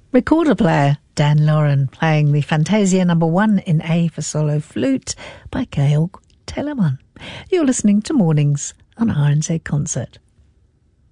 Recorder player Dan Lauren playing the Fantasia No. 1 in A for solo flute by Georg Telemann. You're listening to Mornings on RNZ Concert.